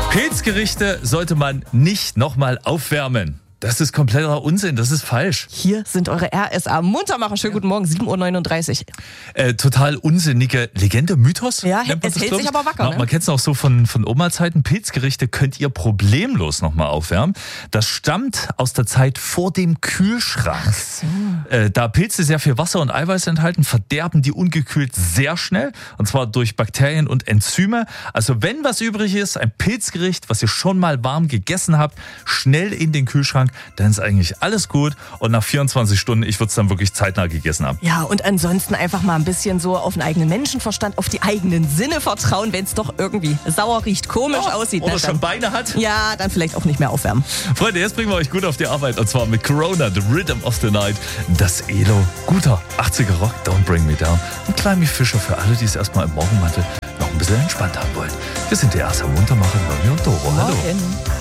Pilzgerichte sollte man nicht nochmal aufwärmen. Das ist kompletter Unsinn, das ist falsch. Hier sind eure RSA-Muntermacher. Schönen guten Morgen, 7.39 Uhr. Total unsinnige Legende, Mythos? Ja, nennt man es das, hält glaub sich ich. aber wacker. Ja, Ne? man kennt es auch so von Oma-Zeiten. Pilzgerichte könnt ihr problemlos nochmal aufwärmen. Das stammt aus der Zeit vor dem Kühlschrank. So. Da Pilze sehr viel Wasser und Eiweiß enthalten, verderben die ungekühlt sehr schnell. Und zwar durch Bakterien und Enzyme. Also wenn was übrig ist, ein Pilzgericht, was ihr schon mal warm gegessen habt, schnell in den Kühlschrank, dann ist eigentlich alles gut. Und nach 24 Stunden, ich würde es dann wirklich zeitnah gegessen haben. Ja, und ansonsten einfach mal ein bisschen so auf den eigenen Menschenverstand, auf die eigenen Sinne vertrauen, wenn es doch irgendwie sauer riecht, komisch aussieht. Oder Ne? schon Beine hat. Ja, dann vielleicht auch nicht mehr aufwärmen. Freunde, jetzt bringen wir euch gut auf die Arbeit. Und zwar mit Corona, The Rhythm of the Night. Das Elo. Guter 80er Rock, Don't Bring Me Down. Und Climby Fischer für alle, die es erstmal im Morgenmantel noch ein bisschen entspannt haben wollen. Wir sind die erste Muntermacher, Nonny und Doro. Hallo. Morgen.